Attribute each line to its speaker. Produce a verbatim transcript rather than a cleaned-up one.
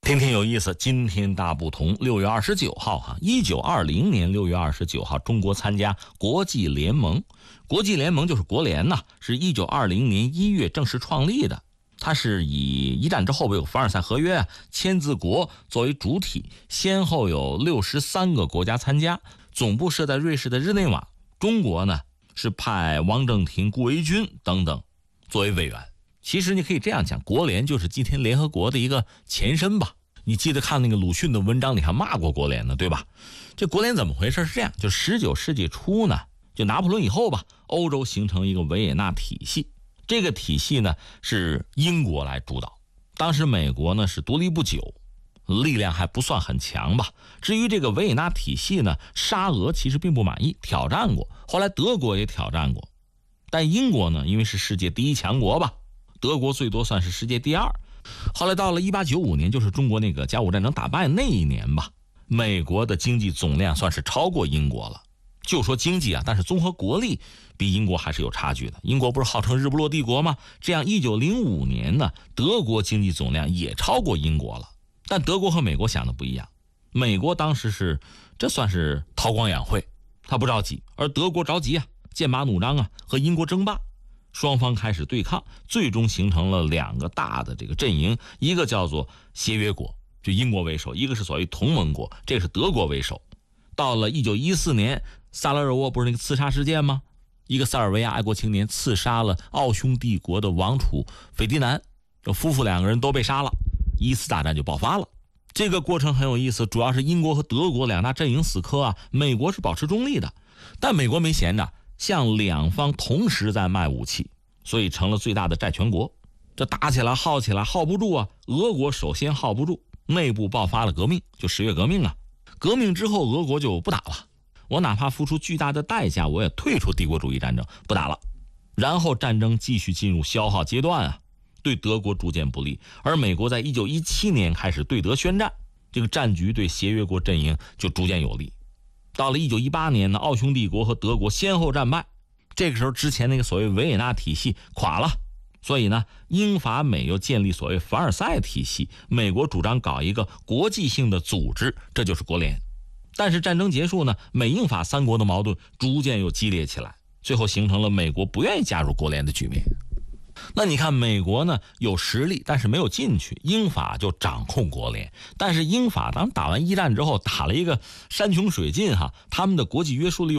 Speaker 1: 天天有意思，今天大不同。六月二十九号哈，一九二零年六月二十九号，中国参加国际联盟。国际联盟就是国联呐，是一九二零年一月正式创立的。它是以一战之后有凡尔赛合约啊，签字国作为主体，先后有六十三个国家参加，总部设在瑞士的日内瓦。中国呢是派王正廷、顾维钧等等作为委员。其实你可以这样讲，国联就是今天联合国的一个前身吧。你记得看那个鲁迅的文章里还骂过国联呢，对吧？这国联怎么回事？是这样，就十九世纪初呢，就拿破仑以后吧，欧洲形成一个维也纳体系。这个体系呢是英国来主导，当时美国呢是独立不久，力量还不算很强吧。至于这个维也纳体系呢，沙俄其实并不满意，挑战过，后来德国也挑战过，但英国呢因为是世界第一强国吧，德国最多算是世界第二。后来到了一八九五年，就是中国那个甲午战争打败那一年吧，美国的经济总量算是超过英国了。就说经济啊，但是综合国力比英国还是有差距的。英国不是号称日不落帝国吗？这样一九零五年呢，德国经济总量也超过英国了。但德国和美国想的不一样，美国当时是这算是韬光养晦，他不着急，而德国着急啊，剑拔弩张啊，和英国争霸。双方开始对抗，最终形成了两个大的这个阵营，一个叫做协约国，就英国为首，一个是所谓同盟国，这是德国为首。到了一九一四年，萨拉热窝不是那个刺杀事件吗？一个塞尔维亚爱国青年刺杀了奥匈帝国的王储斐迪南，这夫妇两个人都被杀了，一次大战就爆发了。这个过程很有意思，主要是英国和德国两大阵营死磕啊，美国是保持中立的，但美国没闲着，向两方同时在卖武器，所以成了最大的债权国。这打起来耗起来耗不住啊，俄国首先耗不住，内部爆发了革命，就十月革命啊。革命之后俄国就不打了，我哪怕付出巨大的代价，我也退出帝国主义战争，不打了。然后战争继续进入消耗阶段啊，对德国逐渐不利。而美国在一九一七年开始对德宣战，这个战局对协约国阵营就逐渐有利。到了一九一八年呢，奥匈帝国和德国先后战败，这个时候之前那个所谓维也纳体系垮了，所以呢，英法美又建立所谓凡尔赛体系，美国主张搞一个国际性的组织，这就是国联。但是战争结束呢，美英法三国的矛盾逐渐又激烈起来，最后形成了美国不愿意加入国联的局面。那你看美国呢有实力，但是没有进去，英法就掌控国联。但是英法当打完一战之后，打了一个山穷水尽哈，他们的国际约束力